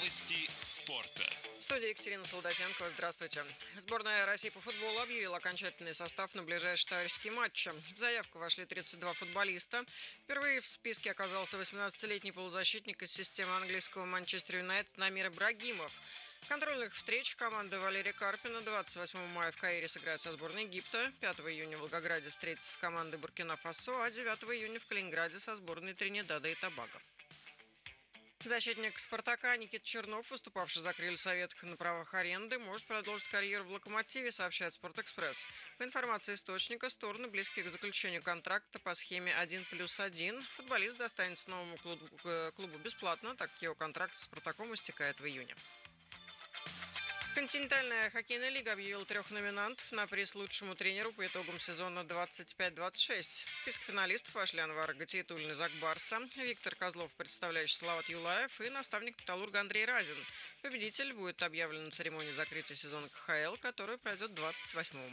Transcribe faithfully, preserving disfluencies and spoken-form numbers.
Новости спорта. В студии Екатерина Солдатенко. Здравствуйте. Сборная России по футболу объявила окончательный состав на ближайшие товарищеские матчи. В заявку вошли тридцать два футболиста. Впервые в списке оказался восемнадцатилетний полузащитник из системы английского Манчестер Юнайтед Намир Ибрагимов. В контрольных встречах команда Валерия Карпина двадцать восьмого мая в Каире сыграет со сборной Египта, пятого июня в Волгограде встретится с командой Буркина-Фасо, а девятого июня в Калининграде со сборной Тринидада и Тобаго. Защитник «Спартака» Никита Чернов, выступавший за крылья Советов на правах аренды, может продолжить карьеру в «Локомотиве», сообщает «Спортэкспресс». По информации источника, стороны близки к заключению контракта по схеме один плюс один. Футболист достанется новому клубу, клубу бесплатно, так как его контракт с «Спартаком» истекает в июне. Континентальная хоккейная лига объявила трех номинантов на приз лучшему тренеру по итогам сезона двадцать пять двадцать шесть. В список финалистов вошли Анвар Гатиетуллин из Акбарса, Виктор Козлов, представляющий Салават Юлаев, и наставник Металлурга Андрей Разин. Победитель будет объявлен на церемонии закрытия сезона ка ха эл, которая пройдет двадцать восьмого